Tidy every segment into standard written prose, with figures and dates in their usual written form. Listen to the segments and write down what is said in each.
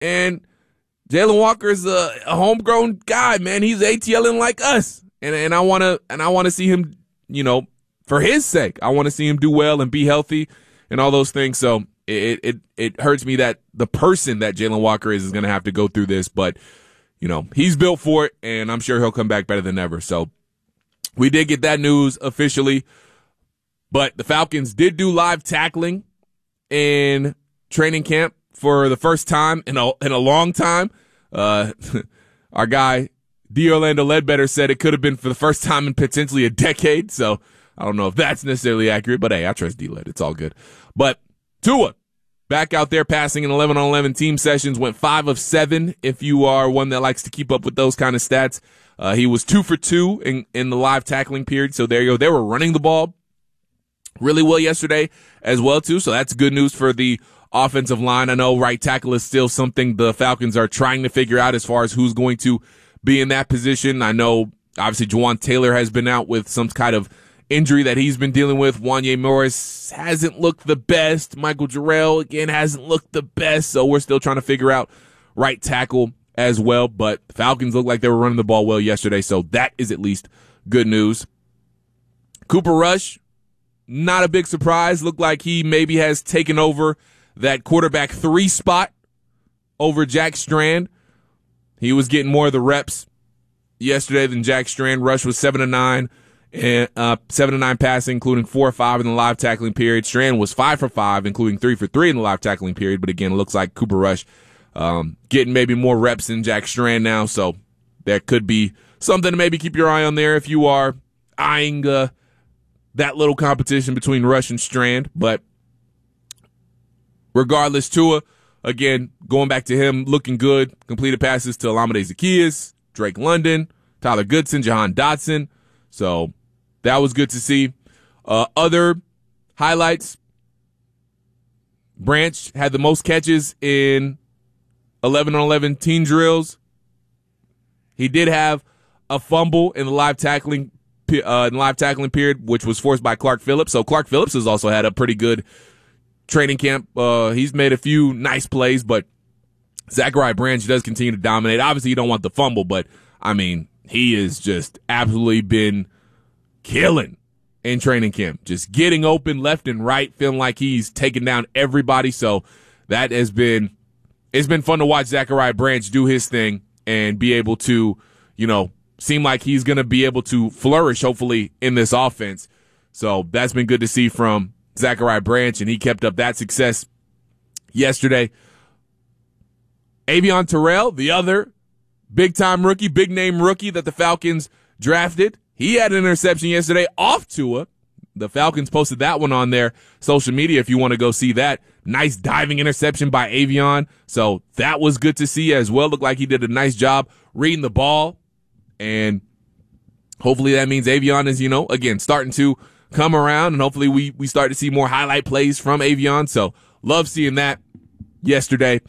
And Jalen Walker's a homegrown guy, man. He's ATLing like us. And I want to see him, for his sake, I want to see him do well and be healthy and all those things. So it hurts me that the person that Jalen Walker is going to have to go through this, but he's built for it, and I'm sure he'll come back better than ever. So we did get that news officially, but the Falcons did do live tackling in training camp for the first time in a long time. Our guy D. Orlando Ledbetter said it could have been for the first time in potentially a decade. So I don't know if that's necessarily accurate, but hey, I trust D-Led. It's all good. But Tua, back out there passing in 11-on-11 team sessions, went 5 of 7 if you are one that likes to keep up with those kind of stats. He was 2 for 2 in the live tackling period. So there you go. They were running the ball really well yesterday as well, too. So that's good news for the offensive line. I know right tackle is still something the Falcons are trying to figure out as far as who's going to be in that position. I know, obviously, Juwan Taylor has been out with some kind of injury that he's been dealing with. Wanya Morris hasn't looked the best. Michael Jarrell, again, hasn't looked the best. So we're still trying to figure out right tackle as well. But the Falcons looked like they were running the ball well yesterday. So that is at least good news. Cooper Rush, not a big surprise. Looked like he maybe has taken over that quarterback 3 spot over Jack Strand. He was getting more of the reps yesterday than Jack Strand. Rush was 7 of 9. 7 of 9 passing, including 4 of 5 in the live tackling period. Strand was 5 for 5, including 3 for 3 in the live tackling period. But again, it looks like Cooper Rush getting maybe more reps than Jack Strand now. So that could be something to maybe keep your eye on there if you are eyeing that little competition between Rush and Strand. But regardless, Tua, again, going back to him, looking good. Completed passes to Olamide Zaccheaus, Drake London, Tyler Goodson, Jahan Dotson. So that was good to see. Other highlights, Branch had the most catches in 11-on-11 team drills. He did have a fumble in the live tackling period, which was forced by Clark Phillips. So Clark Phillips has also had a pretty good training camp. He's made a few nice plays, but Zachariah Branch does continue to dominate. Obviously, you don't want the fumble, but, I mean, he has just absolutely been killing in training camp. Just getting open left and right, feeling like he's taking down everybody. So that it's been fun to watch Zachariah Branch do his thing and be able to, seem like he's going to be able to flourish, hopefully, in this offense. So that's been good to see from Zachariah Branch, and he kept up that success yesterday. Avion Terrell, the other big-time rookie, big-name rookie that the Falcons drafted, he had an interception yesterday off Tua. The Falcons posted that one on their social media if you want to go see that. Nice diving interception by Avion. So that was good to see as well. Looked like he did a nice job reading the ball. And hopefully that means Avion is, again, starting to come around. And hopefully we start to see more highlight plays from Avion. So love seeing that yesterday.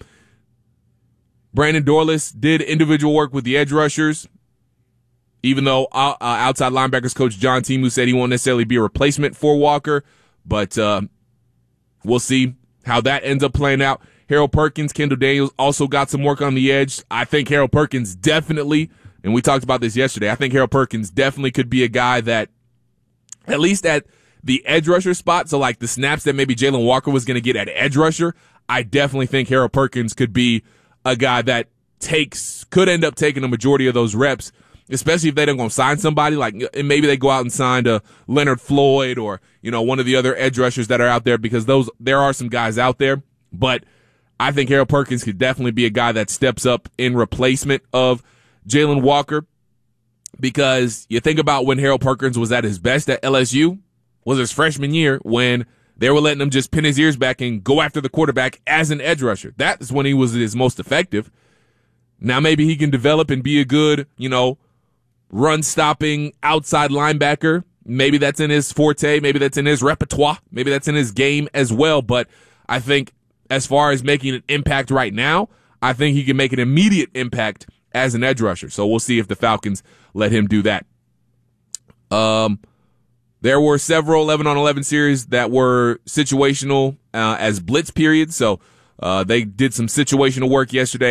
Brandon Dorlus did individual work with the edge rushers, even though outside linebackers coach John Timu said he won't necessarily be a replacement for Walker, but we'll see how that ends up playing out. Harold Perkins, Kendall Daniels also got some work on the edge. I think Harold Perkins definitely, and we talked about this yesterday, I think Harold Perkins definitely could be a guy that, at least at the edge rusher spot, so like the snaps that maybe Jalen Walker was going to get at edge rusher, I definitely think Harold Perkins could be a guy that could end up taking a majority of those reps, especially if they don't go sign somebody like maybe they go out and sign a Leonard Floyd or, one of the other edge rushers that are out there, because there are some guys out there. But I think Harold Perkins could definitely be a guy that steps up in replacement of Jalen Walker, because you think about when Harold Perkins was at his best at LSU was his freshman year when they were letting him just pin his ears back and go after the quarterback as an edge rusher. That's when he was his most effective. Now maybe he can develop and be a good, run-stopping outside linebacker. Maybe that's in his forte. Maybe that's in his repertoire. Maybe that's in his game as well. But I think as far as making an impact right now, I think he can make an immediate impact as an edge rusher. So we'll see if the Falcons let him do that. There were several 11-on-11 series that were situational as blitz periods. So They did some situational work yesterday.